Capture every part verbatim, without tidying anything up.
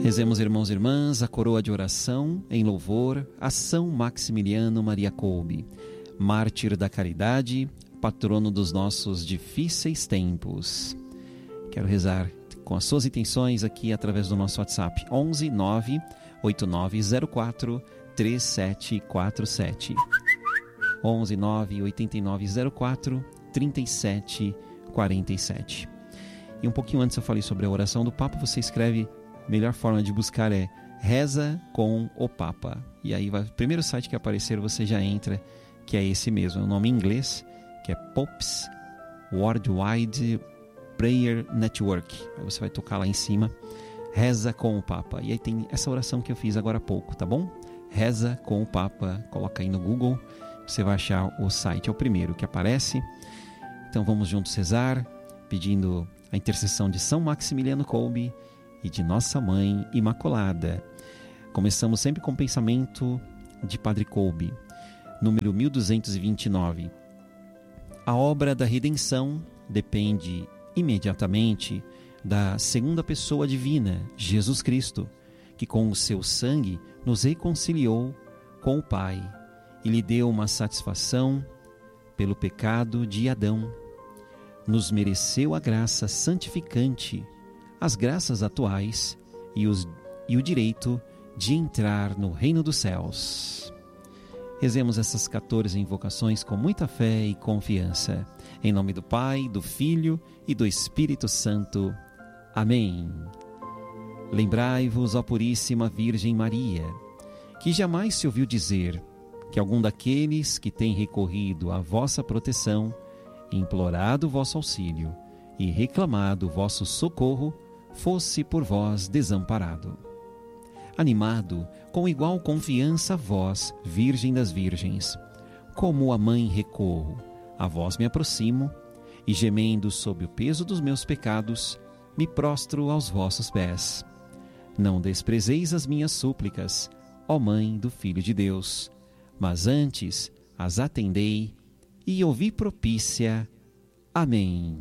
Rezemos, irmãos e irmãs, a coroa de oração em louvor a São Maximiliano Maria Kolbe, mártir da caridade, patrono dos nossos difíceis tempos. Quero rezar com as suas intenções aqui através do nosso WhatsApp onze nove oito nove zero quatro três sete quatro sete onze nove oito nove zero quatro três sete quatro sete. E um pouquinho antes eu falei sobre a oração do Papa. Você escreve, a melhor forma de buscar é Reza com o Papa, e aí vai, o primeiro site que aparecer você já entra, que é esse mesmo, é o nome em inglês, que é Pope's Worldwide Prayer Network. Aí você vai tocar lá em cima, Reza com o Papa, e aí tem essa oração que eu fiz agora há pouco, tá bom? Reza com o Papa, coloca aí no Google, você vai achar o site, é o primeiro que aparece. Então vamos juntos rezar, pedindo a intercessão de São Maximiliano Kolbe e de Nossa Mãe Imaculada. Começamos sempre com o pensamento de Padre Kolbe, número mil duzentos e vinte e nove. A obra da redenção depende imediatamente da segunda pessoa divina, Jesus Cristo, que com o seu sangue nos reconciliou com o Pai e lhe deu uma satisfação pelo pecado de Adão. Nos mereceu a graça santificante, as graças atuais e, os, e o direito de entrar no reino dos céus. Rezemos essas quatorze invocações com muita fé e confiança. Em nome do Pai, do Filho e do Espírito Santo. Amém. Lembrai-vos, ó Puríssima Virgem Maria, que jamais se ouviu dizer que algum daqueles que tem recorrido à vossa proteção, implorado o vosso auxílio e reclamado o vosso socorro, fosse por vós desamparado. Animado com igual confiança vós, Virgem das Virgens, como a mãe recorro, a vós me aproximo, e gemendo sob o peso dos meus pecados, me prostro aos vossos pés. Não desprezeis as minhas súplicas, ó Mãe do Filho de Deus, mas antes as atendei e ouvi propícia. Amém.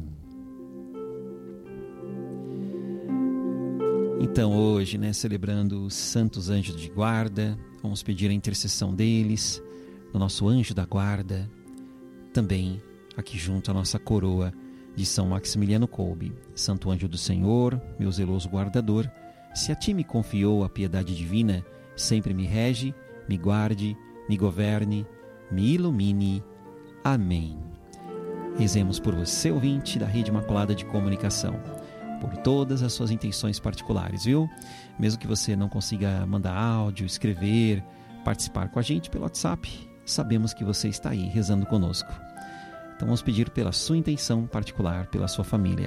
Então hoje, né, celebrando os santos anjos de guarda, vamos pedir a intercessão deles, do nosso anjo da guarda, também aqui junto à nossa coroa de São Maximiliano Kolbe. Santo anjo do Senhor, meu zeloso guardador, se a ti me confiou a piedade divina, sempre me rege, me guarde, me governe, me ilumine. Amém. Rezemos por você, ouvinte da Rede Imaculada de Comunicação, por todas as suas intenções particulares, viu? Mesmo que você não consiga mandar áudio, escrever, participar com a gente pelo WhatsApp, sabemos que você está aí rezando conosco. Então vamos pedir pela sua intenção particular, pela sua família.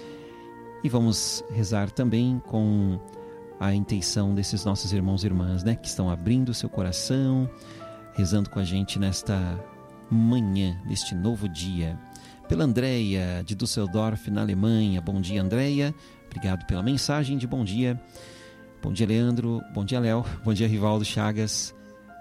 E vamos rezar também com a intenção desses nossos irmãos e irmãs, né, que estão abrindo o seu coração, rezando com a gente nesta manhã, neste novo dia. Pela Andréia de Düsseldorf, na Alemanha. Bom dia, Andréia. Obrigado pela mensagem de bom dia. Bom dia, Leandro. Bom dia, Léo. Bom dia, Rivaldo Chagas.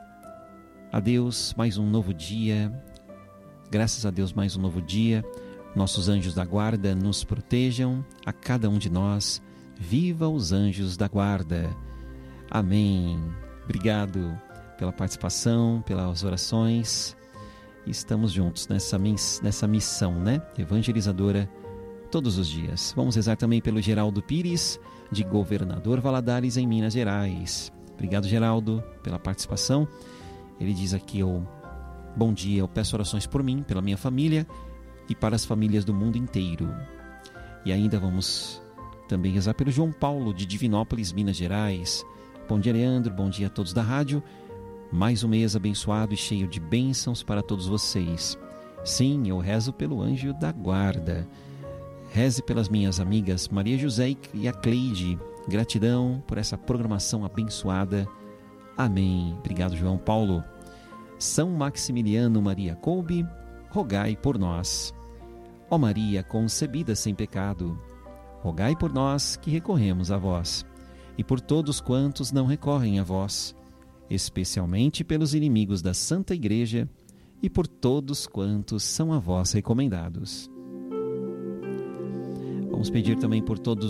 Adeus, mais um novo dia. Graças a Deus, mais um novo dia. Nossos anjos da guarda nos protejam, a cada um de nós. Viva os anjos da guarda. Amém. Obrigado pela participação, pelas orações. Estamos juntos nessa, nessa missão, né, evangelizadora, todos os dias. Vamos rezar também pelo Geraldo Pires, de Governador Valadares, em Minas Gerais. Obrigado, Geraldo, pela participação. Ele diz aqui, oh, bom dia, eu peço orações por mim, pela minha família e para as famílias do mundo inteiro. E ainda vamos também rezar pelo João Paulo, de Divinópolis, Minas Gerais. Bom dia, Leandro, bom dia a todos da rádio. Mais um mês abençoado e cheio de bênçãos para todos vocês. Sim, eu rezo pelo anjo da guarda. Reze pelas minhas amigas Maria José e a Cleide. Gratidão por essa programação abençoada. Amém. Obrigado, João Paulo. São Maximiliano Maria Kolbe, rogai por nós. Ó Maria concebida sem pecado, rogai por nós que recorremos a vós, e por todos quantos não recorrem a vós, especialmente pelos inimigos da Santa Igreja e por todos quantos são a vós recomendados. Vamos pedir também por todos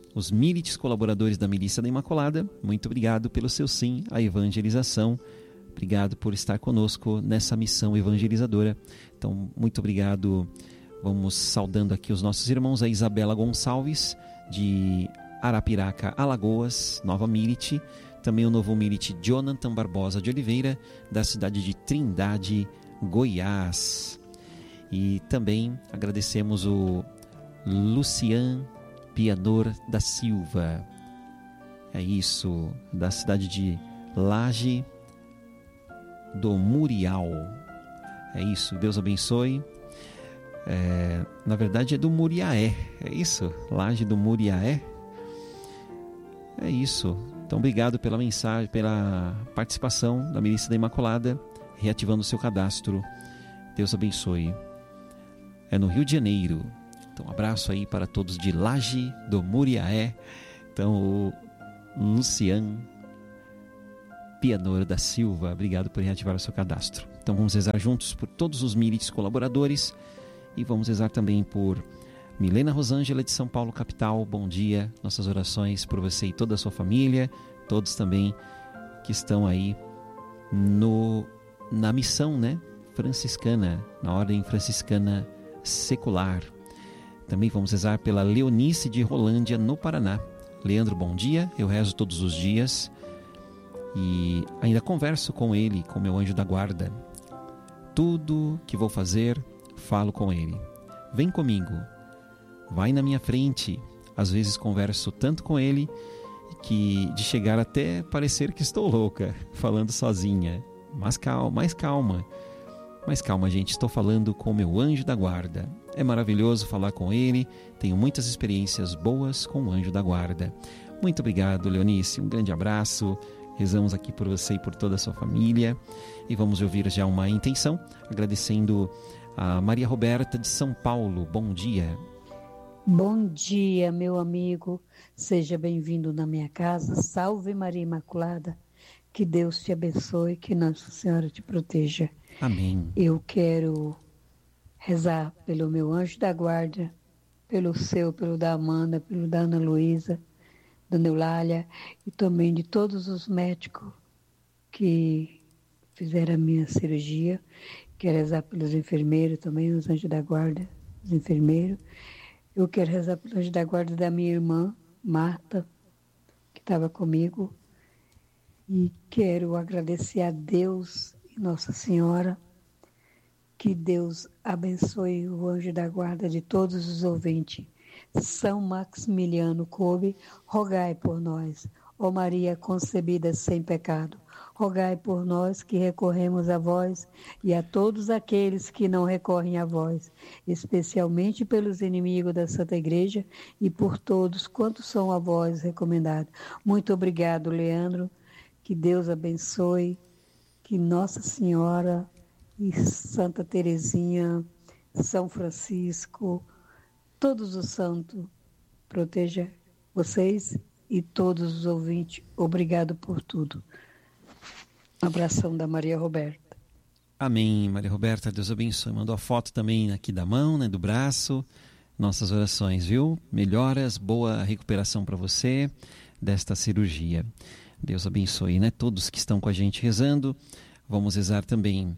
os milites colaboradores da Milícia da Imaculada, muito obrigado pelo seu sim à evangelização. Obrigado por estar conosco nessa missão evangelizadora. Então, muito obrigado. Vamos saudando aqui os nossos irmãos, a Isabela Gonçalves, de Arapiraca, Alagoas, nova milite. Também o novo milite Jonathan Barbosa de Oliveira, da cidade de Trindade, Goiás. E também agradecemos o Lucian Pianor da Silva. É isso, da cidade de Laje do Murial. É isso, Deus abençoe. É, na verdade é do Muriaé, é isso? Laje do Muriaé. É isso. Então obrigado pela mensagem, pela participação da Milícia da Imaculada, reativando o seu cadastro. Deus abençoe. É no Rio de Janeiro. Então um abraço aí para todos de Laje do Muriaé. Então o Lucian Pianor da Silva, obrigado por reativar o seu cadastro. Então vamos rezar juntos por todos os milites colaboradores e vamos rezar também por Milena Rosângela de São Paulo, capital. Bom dia, nossas orações por você e toda a sua família, todos também que estão aí no, na missão, né, franciscana, na ordem franciscana secular. Também vamos rezar pela Leonice de Rolândia, no Paraná. Leandro, bom dia, eu rezo todos os dias e ainda converso com ele, com meu anjo da guarda. Tudo que vou fazer, falo com ele. Vem comigo, vai na minha frente. Às vezes converso tanto com ele que de chegar até parecer que estou louca, falando sozinha. Mas calma, mais calma. Mas calma, gente, estou falando com meu anjo da guarda. É maravilhoso falar com ele, tenho muitas experiências boas com o anjo da guarda. Muito obrigado, Leonice, um grande abraço. Rezamos aqui por você e por toda a sua família. E vamos ouvir já uma intenção, agradecendo a Maria Roberta de São Paulo. Bom dia. Bom dia, meu amigo. Seja bem-vindo na minha casa. Salve Maria Imaculada. Que Deus te abençoe, que Nossa Senhora te proteja. Amém. Eu quero rezar pelo meu anjo da guarda, pelo seu, pelo da Amanda, pelo da Ana Luísa, da Neulália e também de todos os médicos que fizeram a minha cirurgia. Quero rezar pelos enfermeiros também, os anjos da guarda, os enfermeiros. Eu quero rezar pelo anjo da guarda da minha irmã, Marta, que estava comigo. E quero agradecer a Deus e Nossa Senhora. Que Deus abençoe o anjo da guarda de todos os ouvintes. São Maximiliano Kolbe, rogai por nós. Ó Maria concebida sem pecado, rogai por nós que recorremos a vós e a todos aqueles que não recorrem a vós, especialmente pelos inimigos da Santa Igreja e por todos quantos são a vós recomendados. Muito obrigado, Leandro. Que Deus abençoe, que Nossa Senhora e Santa Teresinha, São Francisco, todos os santos, proteja vocês e todos os ouvintes. Obrigado por tudo. Um abração da Maria Roberta. Amém, Maria Roberta, Deus abençoe. Mandou a foto também aqui da mão, né, do braço. Nossas orações, viu? Melhoras, boa recuperação para você desta cirurgia. Deus abençoe, né? Todos que estão com a gente rezando. Vamos rezar também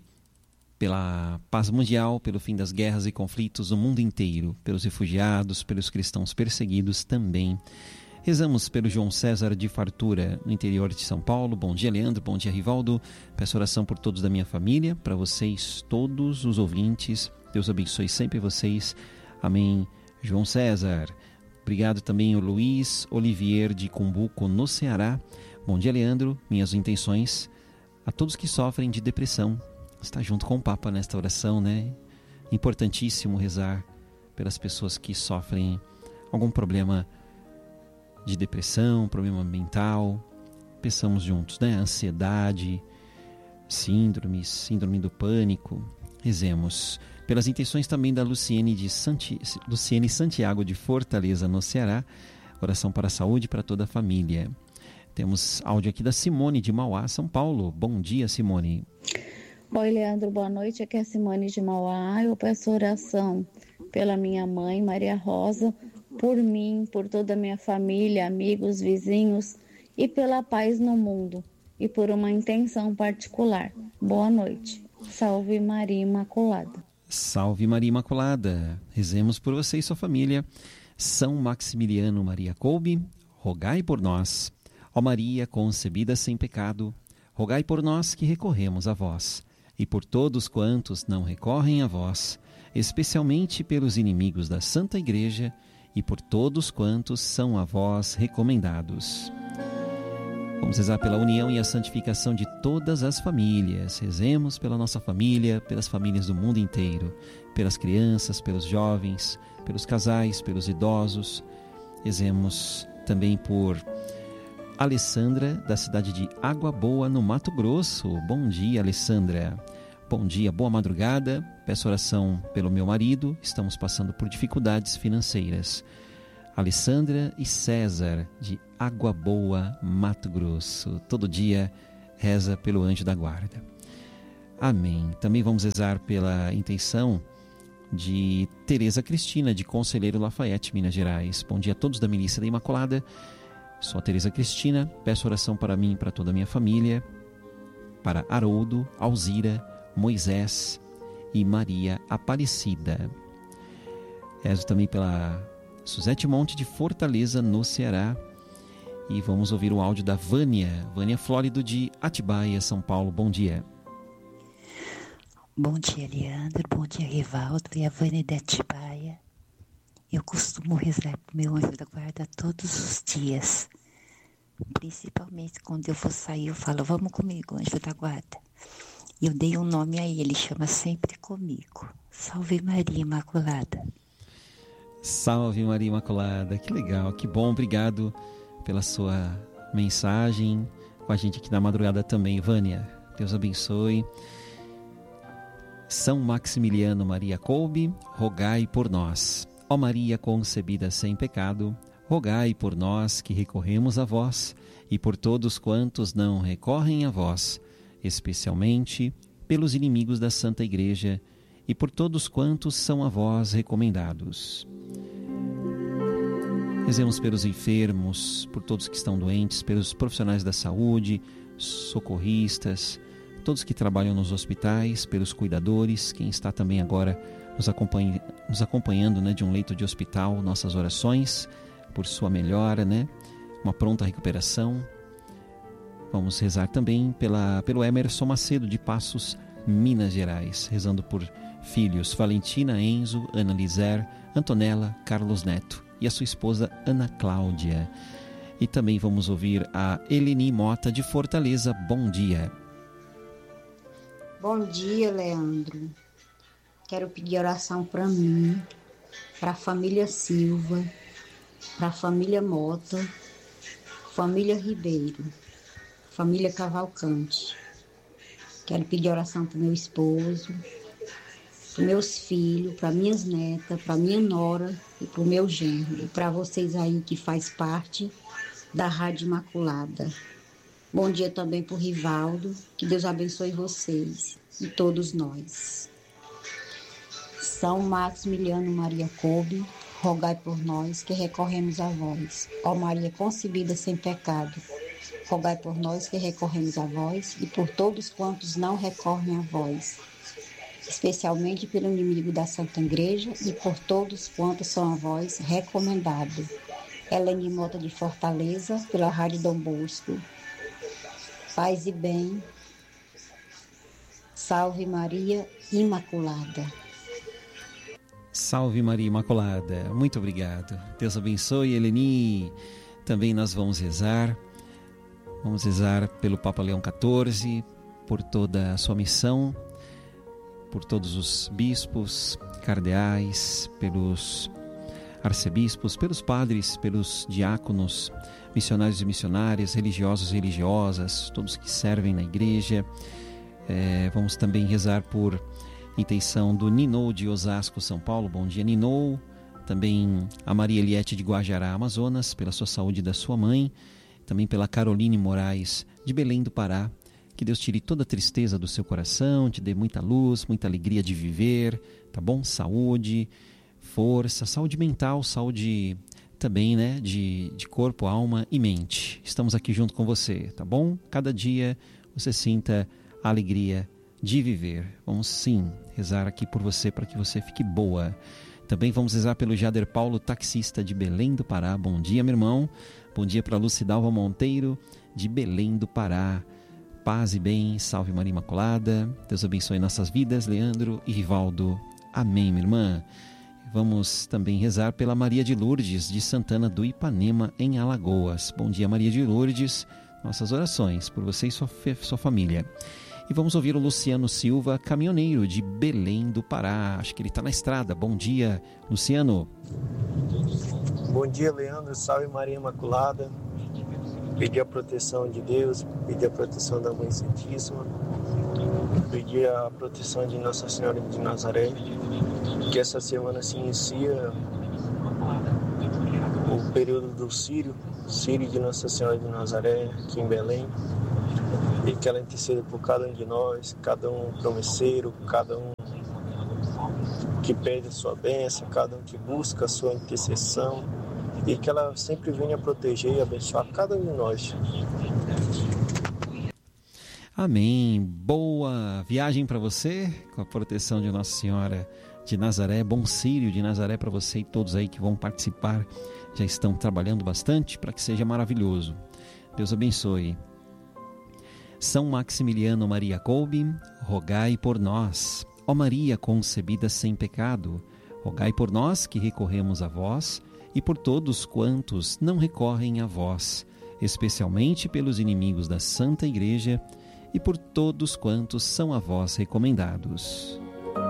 pela paz mundial, pelo fim das guerras e conflitos no mundo inteiro, pelos refugiados, pelos cristãos perseguidos também. Rezamos pelo João César de Fartura, no interior de São Paulo. Bom dia, Leandro. Bom dia, Rivaldo. Peço oração por todos da minha família, para vocês, todos os ouvintes. Deus abençoe sempre vocês. Amém. João César. Obrigado também ao Luiz Olivier de Cumbuco, no Ceará. Bom dia, Leandro. Minhas intenções a todos que sofrem de depressão. Está junto com o Papa nesta oração, né? Importantíssimo rezar pelas pessoas que sofrem algum problema de depressão, problema mental. Pensamos juntos, né? Ansiedade, síndromes, síndrome do pânico. Rezemos pelas intenções também da Luciene, de Santi... Luciene Santiago de Fortaleza, no Ceará. Oração para a saúde para toda a família. Temos áudio aqui da Simone de Mauá, São Paulo. Bom dia, Simone. Oi, Leandro, boa noite. Aqui é a Simone de Mauá. Eu peço oração pela minha mãe, Maria Rosa, por mim, por toda a minha família, amigos, vizinhos e pela paz no mundo e por uma intenção particular. Boa noite. Salve Maria Imaculada. Salve Maria Imaculada. Rezemos por você e sua família. São Maximiliano Maria Kolbe, rogai por nós. Ó Maria concebida sem pecado, rogai por nós que recorremos a vós, e por todos quantos não recorrem a vós, especialmente pelos inimigos da Santa Igreja e por todos quantos são a vós recomendados. Vamos rezar pela união e a santificação de todas as famílias. Rezemos pela nossa família, pelas famílias do mundo inteiro, pelas crianças, pelos jovens, pelos casais, pelos idosos. Rezemos também por Alessandra, da cidade de Água Boa, no Mato Grosso. Bom dia, Alessandra. Bom dia, boa madrugada. Peço oração pelo meu marido. Estamos passando por dificuldades financeiras. Alessandra e César, de Água Boa, Mato Grosso. Todo dia reza pelo anjo da guarda. Amém. Também vamos rezar pela intenção de Tereza Cristina, de Conselheiro Lafayette, Minas Gerais. Bom dia a todos da Milícia da Imaculada. Sou a Tereza Cristina. Peço oração para mim e para toda a minha família, para Haroldo, Alzira, Moisés e Maria Aparecida. Rezo também pela Suzete Monte, de Fortaleza, no Ceará. E vamos ouvir o áudio da Vânia, Vânia Flórido, de Atibaia, São Paulo. Bom dia. Bom dia, Leandro. Bom dia, Rivaldo. E a Vânia de Atibaia. Eu costumo rezar para o meu anjo da guarda todos os dias. Principalmente quando eu vou sair, eu falo, vamos comigo, anjo da guarda. E eu dei um nome a ele, chama Sempre Comigo. Salve Maria Imaculada. Salve Maria Imaculada, que legal, que bom, obrigado pela sua mensagem com a gente aqui na madrugada também, Vânia. Deus abençoe. São Maximiliano Maria Kolbe, rogai por nós. Ó Maria concebida sem pecado, rogai por nós que recorremos a vós e por todos quantos não recorrem a vós, especialmente pelos inimigos da Santa Igreja e por todos quantos são a vós recomendados. Rezemos pelos enfermos, por todos que estão doentes, pelos profissionais da saúde, socorristas, todos que trabalham nos hospitais, pelos cuidadores, quem está também agora nos, acompanha, nos acompanhando, né, de um leito de hospital, nossas orações por sua melhora, né, uma pronta recuperação. Vamos rezar também pela, pelo Emerson Macedo, de Passos, Minas Gerais, rezando por filhos Valentina, Enzo, Ana Lizer, Antonella, Carlos Neto e a sua esposa Ana Cláudia. E também vamos ouvir a Eleni Mota, de Fortaleza. Bom dia. Bom dia, Leandro. Quero pedir oração para mim, para a família Silva, para a família Mota, família Ribeiro, família Cavalcante. Quero pedir oração para meu esposo, para meus filhos, para minhas netas, para minha nora e para o meu genro. E para vocês aí que faz parte da Rádio Imaculada. Bom dia também para o Rivaldo. Que Deus abençoe vocês e todos nós. São Maximiliano Maria Kolbe, rogai por nós que recorremos a vós. Ó Maria concebida sem pecado, rogai por nós que recorremos a vós e por todos quantos não recorrem a vós, especialmente pelo inimigo da Santa Igreja e por todos quantos são a vós recomendados. Eleni Mota, de Fortaleza, pela Rádio Dom Bosco. Paz e bem. Salve Maria Imaculada. Salve Maria Imaculada. Muito obrigado. Deus abençoe, Eleni. Também nós vamos rezar. Vamos rezar pelo Papa Leão quatorze, por toda a sua missão, por todos os bispos, cardeais, pelos arcebispos, pelos padres, pelos diáconos, missionários e missionárias, religiosos e religiosas, todos que servem na igreja. É, vamos também rezar por intenção do Ninou, de Osasco, São Paulo. Bom dia, Ninou. Também a Maria Eliette, de Guajará, Amazonas, pela sua saúde e da sua mãe. Também pela Caroline Moraes, de Belém do Pará. Que Deus tire toda a tristeza do seu coração, te dê muita luz, muita alegria de viver, tá bom? Saúde, força, saúde mental, saúde também, né, de, de corpo, alma e mente. Estamos aqui junto com você, tá bom? Cada dia você sinta a alegria de viver. Vamos sim rezar aqui por você, para que você fique boa. Também vamos rezar pelo Jader Paulo, taxista de Belém do Pará. Bom dia, meu irmão. Bom dia para Lucidalva Monteiro, de Belém do Pará. Paz e bem, salve Maria Imaculada. Deus abençoe nossas vidas, Leandro e Rivaldo. Amém, minha irmã. Vamos também rezar pela Maria de Lourdes, de Santana do Ipanema, em Alagoas. Bom dia, Maria de Lourdes. Nossas orações por você e sua, sua família. E vamos ouvir o Luciano Silva, caminhoneiro de Belém do Pará. Acho que ele está na estrada. Bom dia, Luciano. Bom dia, Leandro. Salve Maria Imaculada. Pedir a proteção de Deus, pedir a proteção da Mãe Santíssima, pedir a proteção de Nossa Senhora de Nazaré. Que essa semana se inicia o período do Sírio, Sírio de Nossa Senhora de Nazaré, aqui em Belém, e que ela interceda por cada um de nós, cada um promesseiro, cada um que pede a sua bênção, cada um que busca a sua intercessão, e que ela sempre venha proteger e abençoar cada um de nós. Amém. Boa viagem para você, com a proteção de Nossa Senhora de Nazaré. Bom Sírio de Nazaré para você e todos aí que vão participar. Já estão trabalhando bastante para que seja maravilhoso. Deus abençoe. São Maximiliano Maria Kolbe, rogai por nós. Ó Maria concebida sem pecado, rogai por nós que recorremos a vós e por todos quantos não recorrem a vós, especialmente pelos inimigos da Santa Igreja e por todos quantos são a vós recomendados.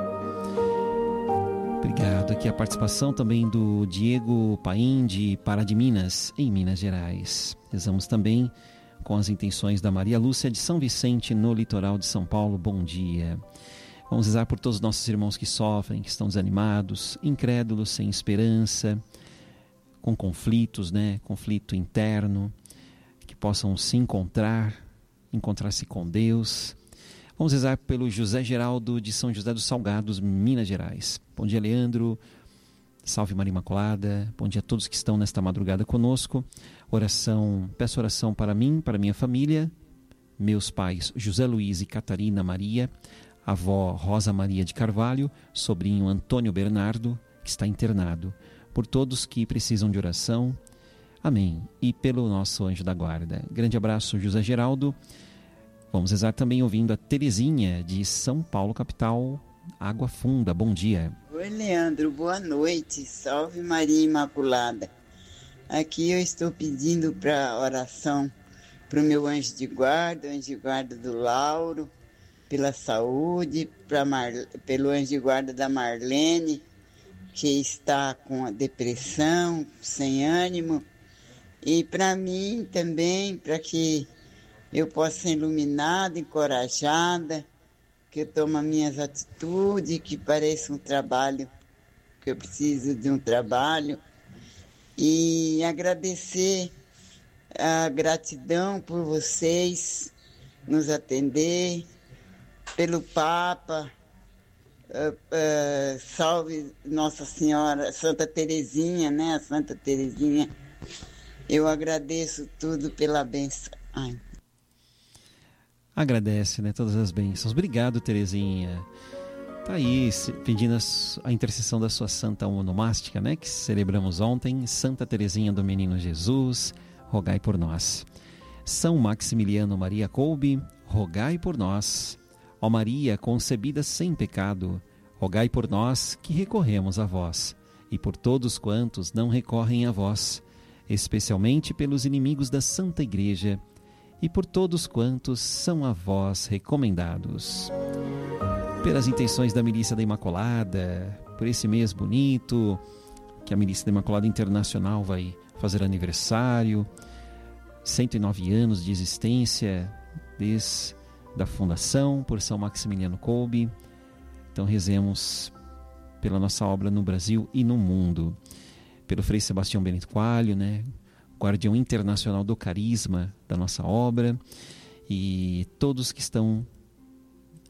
Obrigado. Aqui a participação também do Diego Paim, de Pará de Minas, em Minas Gerais. Rezamos também com as intenções da Maria Lúcia de São Vicente, no litoral de São Paulo. Bom dia. Vamos rezar por todos os nossos irmãos que sofrem, que estão desanimados, incrédulos, sem esperança, com conflitos, né? Conflito interno, que possam se encontrar, encontrar-se com Deus. Vamos rezar pelo José Geraldo de São José dos Salgados, Minas Gerais. Bom dia, Leandro. Salve Maria Imaculada. Bom dia a todos que estão nesta madrugada conosco. Oração, peço oração para mim, para minha família, meus pais José Luiz e Catarina Maria, avó Rosa Maria de Carvalho, sobrinho Antônio Bernardo, que está internado, por todos que precisam de oração. Amém. E pelo nosso anjo da guarda. Grande abraço, José Geraldo. Vamos rezar também ouvindo a Terezinha, de São Paulo, capital, Água Funda. Bom dia. Oi, Leandro. Boa noite. Salve Maria Imaculada. Aqui eu estou pedindo para oração para o meu anjo de guarda, o anjo de guarda do Lauro, pela saúde, pra Mar... pelo anjo de guarda da Marlene, que está com a depressão, sem ânimo, e para mim também, para que eu possa ser iluminada, encorajada, que eu tome minhas atitudes, que pareça um trabalho, que eu preciso de um trabalho, e agradecer a gratidão por vocês nos atender, pelo Papa, uh, uh, salve Nossa Senhora, Santa Terezinha, né, a Santa Terezinha, eu agradeço tudo pela bênção. Ai. Agradece, né, todas as bênçãos. Obrigado, Terezinha. Tá aí pedindo a intercessão da sua santa onomástica, né, que celebramos ontem. Santa Terezinha do Menino Jesus, rogai por nós. São Maximiliano Maria Kolbe, rogai por nós. Ó Maria concebida sem pecado, rogai por nós que recorremos a vós, e por todos quantos não recorrem a vós, especialmente pelos inimigos da Santa Igreja, e por todos quantos são a vós recomendados. Pelas intenções da Milícia da Imaculada, por esse mês bonito, que a Milícia da Imaculada Internacional vai fazer aniversário, cento e nove anos de existência desde da fundação, por São Maximiliano Kolbe. Então rezemos pela nossa obra no Brasil e no mundo. Pelo Frei Sebastião Benito Coelho, né, guardião internacional do carisma da nossa obra, e todos que estão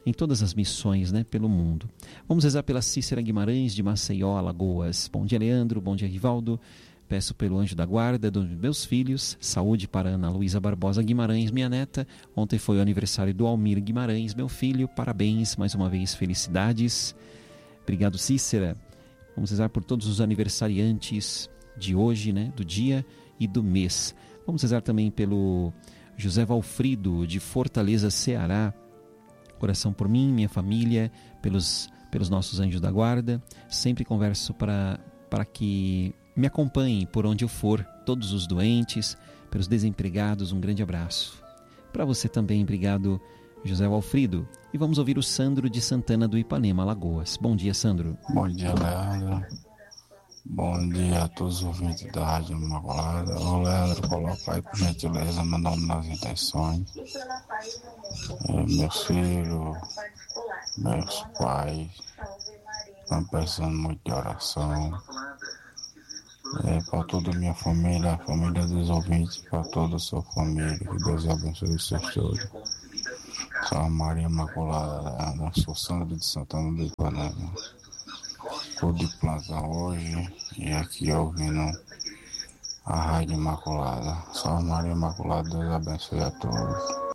em todas as missões, né, pelo mundo. Vamos rezar pela Cícera Guimarães, de Maceió, Alagoas. Bom dia, Leandro. Bom dia, Rivaldo. Peço pelo anjo da guarda dos meus filhos, saúde para Ana Luísa Barbosa Guimarães, minha neta. Ontem foi o aniversário do Almir Guimarães, meu filho. Parabéns, mais uma vez, felicidades. Obrigado, Cícera. Vamos rezar por todos os aniversariantes de hoje, né, do dia e do mês. Vamos rezar também pelo José Valfrido, de Fortaleza, Ceará. Oração por mim, minha família, pelos, pelos nossos anjos da guarda. Sempre converso para, para que me acompanhem por onde eu for, todos os doentes, pelos desempregados. Um grande abraço. Para você também, obrigado, José Valfrido. E vamos ouvir o Sandro de Santana do Ipanema, Alagoas. Bom dia, Sandro. Bom dia, Leandro. Bom dia a todos os ouvintes da Rádio Imaculada. Ô, Leandro, coloca aí, por gentileza, meu nome nas intenções. É, meus filhos, meus pais, estão precisando muito de oração. É, para toda a minha família, a família dos ouvintes, para toda a sua família. Que Deus abençoe os seus todos. Sou a Maria Imaculada, da sou Sandra de Santana do Ipanema. Estou de plantão hoje e aqui ouvindo a Rádio Imaculada. Sou a Maria Imaculada, Deus abençoe a todos.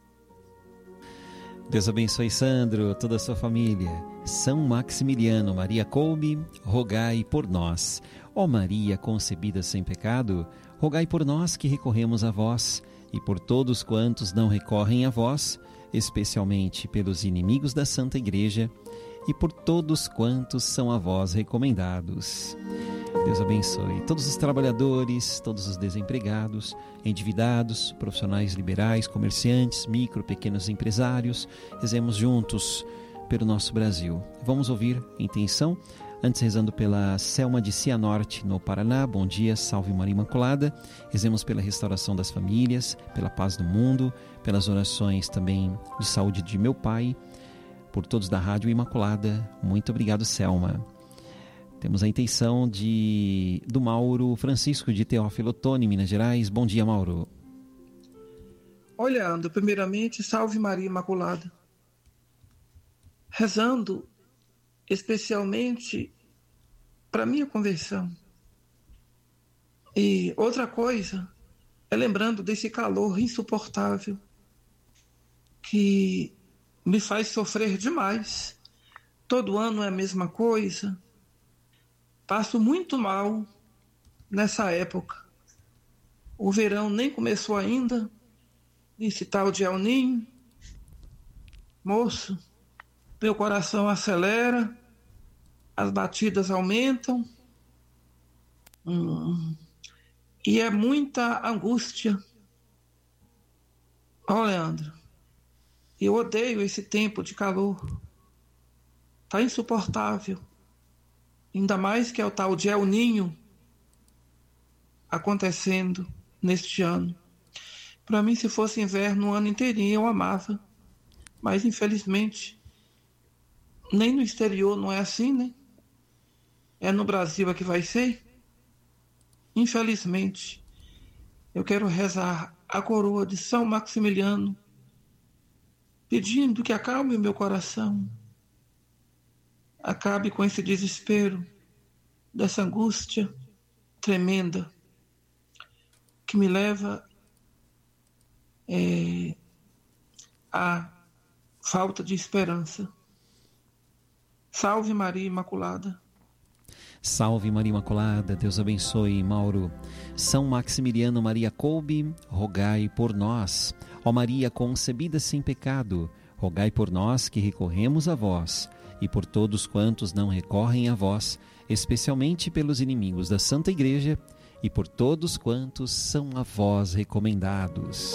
Deus abençoe, Sandro, toda a sua família. São Maximiliano, Maria Kolbe, rogai por nós. Ó Maria concebida sem pecado, rogai por nós que recorremos a vós e por todos quantos não recorrem a vós, especialmente pelos inimigos da Santa Igreja e por todos quantos são a vós recomendados. Deus abençoe todos os trabalhadores, todos os desempregados, endividados, profissionais liberais, comerciantes, micro, pequenos empresários. Rezemos juntos pelo nosso Brasil. Vamos ouvir a intenção, antes rezando pela Selma de Cianorte, no Paraná. Bom dia, salve Maria Imaculada. Rezemos pela restauração das famílias, pela paz do mundo, pelas orações também de saúde de meu pai, por todos da Rádio Imaculada. Muito obrigado, Selma. Temos a intenção de, do Mauro Francisco, de Teófilo Otoni, Minas Gerais. Bom dia, Mauro. Olhando, primeiramente, salve Maria Imaculada. Rezando especialmente para minha conversão. E outra coisa é lembrando desse calor insuportável que me faz sofrer demais. Todo ano é a mesma coisa. Passo muito mal nessa época. O verão nem começou ainda. Esse tal de El Ninho. Moço, meu coração acelera, as batidas aumentam. Hum, e é muita angústia. Ó, Leandro, eu odeio esse tempo de calor. Tá insuportável. Ainda mais que é o tal de El Ninho acontecendo neste ano. Para mim, se fosse inverno o ano inteirinho, eu amava. Mas, infelizmente, nem no exterior não é assim, né? É no Brasil é que vai ser. Infelizmente, eu quero rezar a coroa de São Maximiliano, pedindo que acalme o meu coração, acabe com esse desespero, dessa angústia tremenda que me leva é, à falta de esperança. Salve Maria Imaculada. Salve Maria Imaculada, Deus abençoe, Mauro. São Maximiliano, Maria Kolbe, rogai por nós. Ó Maria concebida sem pecado, rogai por nós que recorremos a vós e por todos quantos não recorrem a vós, especialmente pelos inimigos da Santa Igreja e por todos quantos são a vós recomendados.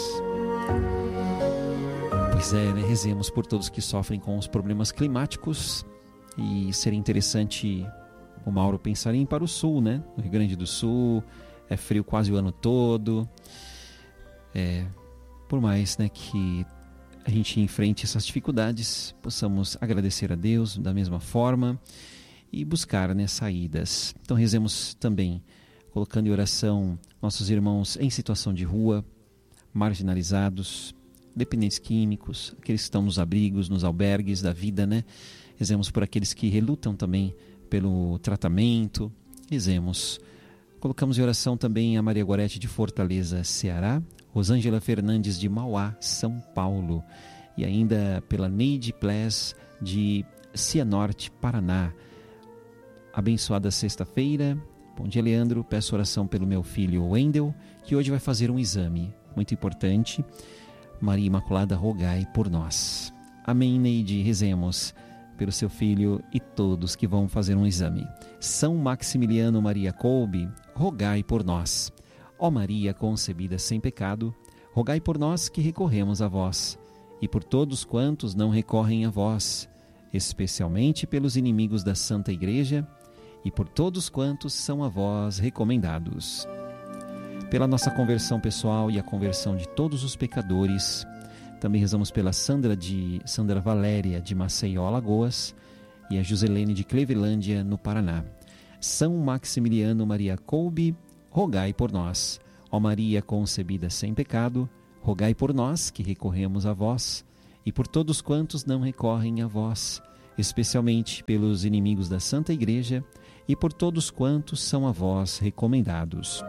Pois é, né? Rezemos por todos que sofrem com os problemas climáticos. E seria interessante o Mauro pensar em ir para o sul, né? No Rio Grande do Sul, é frio quase o ano todo. É, por mais, né, que a gente enfrente essas dificuldades, possamos agradecer a Deus da mesma forma e buscar, né, saídas. Então rezemos também, colocando em oração nossos irmãos em situação de rua, marginalizados, dependentes químicos, aqueles que estão nos abrigos, nos albergues da vida, né? Rezemos por aqueles que relutam também pelo tratamento. Rezemos. Colocamos em oração também a Maria Gorete de Fortaleza, Ceará, Rosângela Fernandes de Mauá, São Paulo, e ainda pela Neide Pless de Cianorte, Paraná. Abençoada sexta-feira. Bom dia, Leandro. Peço oração pelo meu filho Wendel, que hoje vai fazer um exame muito importante. Maria Imaculada, rogai por nós. Amém, Neide. Rezemos pelo seu filho e todos que vão fazer um exame. São Maximiliano Maria Kolbe, rogai por nós. Ó Maria concebida sem pecado, rogai por nós que recorremos a vós, e por todos quantos não recorrem a vós, especialmente pelos inimigos da Santa Igreja, e por todos quantos são a vós recomendados. Pela nossa conversão pessoal e a conversão de todos os pecadores, também rezamos pela Sandra, de, Sandra Valéria de Maceió, Alagoas, e a Joselene de Clevelândia, no Paraná. São Maximiliano Maria Kolbe, rogai por nós. Ó Maria concebida sem pecado, rogai por nós que recorremos a vós, e por todos quantos não recorrem a vós, especialmente pelos inimigos da Santa Igreja, e por todos quantos são a vós recomendados.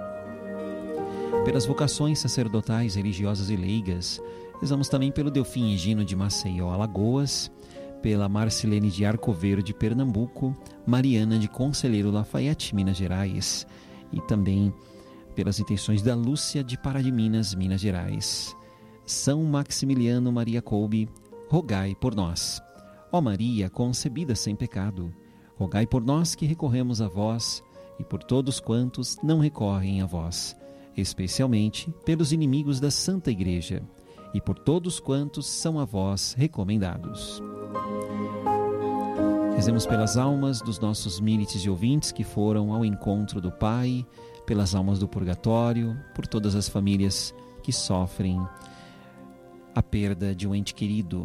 Pelas vocações sacerdotais, religiosas e leigas, rezamos também pelo Delfim Higino de Maceió, Alagoas, pela Marcilene de Arcoveiro de Pernambuco, Mariana de Conselheiro Lafayette, Minas Gerais, e também pelas intenções da Lúcia de Pará de Minas, Minas Gerais. São Maximiliano Maria Kolbe, rogai por nós. Ó Maria, concebida sem pecado, rogai por nós que recorremos a vós e por todos quantos não recorrem a vós, especialmente pelos inimigos da Santa Igreja e por todos quantos são a vós recomendados. Rezemos pelas almas dos nossos milites e ouvintes que foram ao encontro do Pai, pelas almas do purgatório, por todas as famílias que sofrem a perda de um ente querido.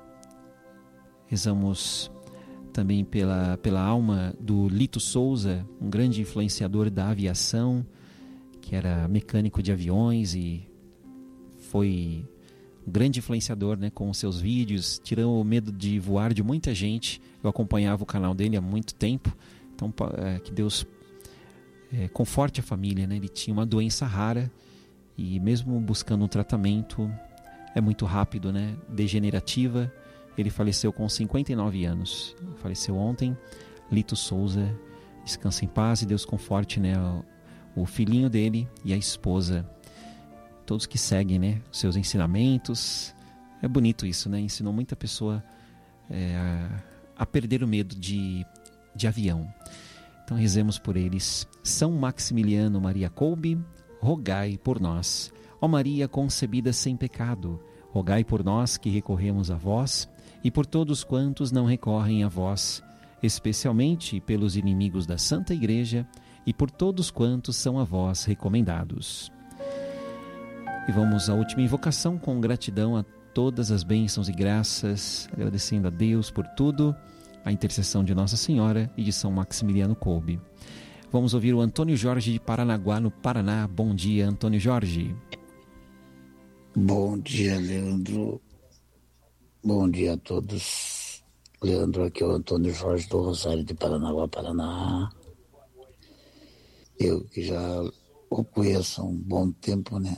Rezamos também pela, pela alma do Lito Souza, um grande influenciador da aviação, que era mecânico de aviões e foi um grande influenciador, né, com os seus vídeos, tirou o medo de voar de muita gente. Eu acompanhava o canal dele há muito tempo, então é, que Deus é, conforte a família, né? Ele tinha uma doença rara e mesmo buscando um tratamento, é muito rápido, né, degenerativa. Ele faleceu com cinquenta e nove anos, faleceu ontem. Lito Souza, descansa em paz e Deus conforte, né, o, o filhinho dele e a esposa. Todos que seguem, né, os seus ensinamentos. É bonito isso, né? Ensinou muita pessoa é, a, a perder o medo de, de avião. Então rezemos por eles. São Maximiliano Maria Kolbe, rogai por nós. Ó Maria concebida sem pecado, rogai por nós que recorremos a vós e por todos quantos não recorrem a vós, especialmente pelos inimigos da Santa Igreja e por todos quantos são a vós recomendados. E vamos à última invocação com gratidão a todas as bênçãos e graças, agradecendo a Deus por tudo, a intercessão de Nossa Senhora e de São Maximiliano Kolbe. Vamos ouvir o Antônio Jorge de Paranaguá, no Paraná. Bom dia, Antônio Jorge. Bom dia, Leandro. Bom dia a todos. Leandro, aqui é o Antônio Jorge do Rosário de Paranaguá, Paraná. Eu que já o conheço há um bom tempo, né?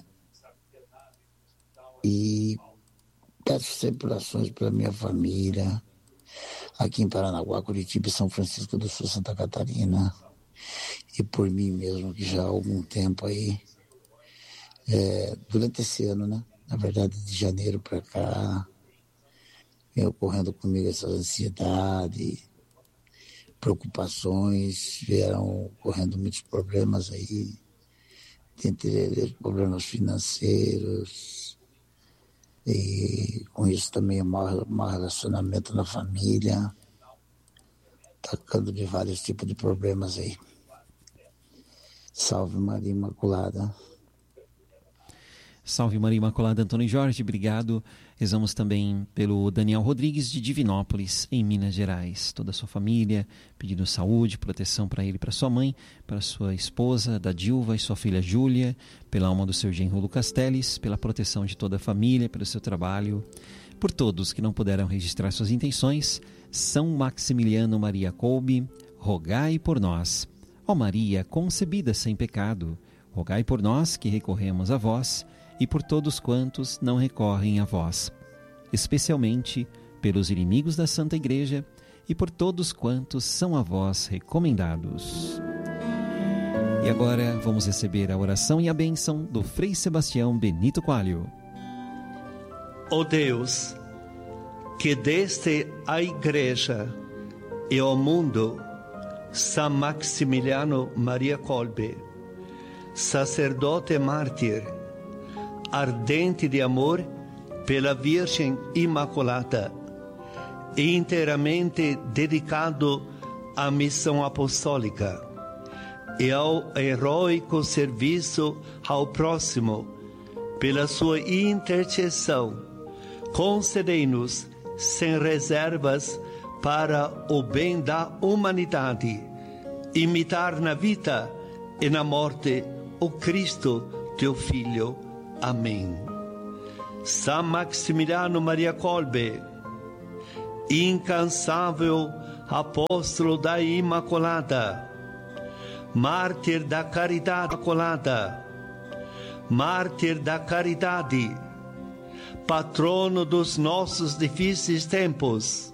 E peço sempre orações para minha família, aqui em Paranaguá, Curitiba e São Francisco do Sul, Santa Catarina. E por mim mesmo, que já há algum tempo aí, é, durante esse ano, né? Na verdade, de janeiro para cá, vem ocorrendo comigo essa ansiedade, preocupações, vieram ocorrendo muitos problemas aí, dentre eles problemas financeiros, e com isso também um mau, mau relacionamento na família, atacando de vários tipos de problemas aí. Salve Maria Imaculada. Salve Maria Imaculada, Antônio Jorge, obrigado. Rezamos também pelo Daniel Rodrigues de Divinópolis, em Minas Gerais. Toda a sua família, pedindo saúde, proteção para ele e para sua mãe, para sua esposa, da Dilva, e sua filha Júlia, pela alma do seu genro Lucas Teles, pela proteção de toda a família, pelo seu trabalho, por todos que não puderam registrar suas intenções. São Maximiliano Maria Kolbe, rogai por nós. Ó Maria, concebida sem pecado, rogai por nós que recorremos a vós, e por todos quantos não recorrem a vós, especialmente pelos inimigos da Santa Igreja e por todos quantos são a vós recomendados. E agora vamos receber a oração e a bênção do Frei Sebastião Benito Coelho. Ó Deus, que deste à Igreja e ao mundo São Maximiliano Maria Kolbe, sacerdote mártir, ardente de amor pela Virgem Imaculada e inteiramente dedicado à missão apostólica e ao heróico serviço ao próximo, pela sua intercessão, concedei-nos sem reservas para o bem da humanidade, imitar na vida e na morte o Cristo, teu Filho. Amém. São Maximiliano Maria Kolbe, incansável apóstolo da Imaculada, mártir da caridade imaculada, mártir da caridade, patrono dos nossos difíceis tempos,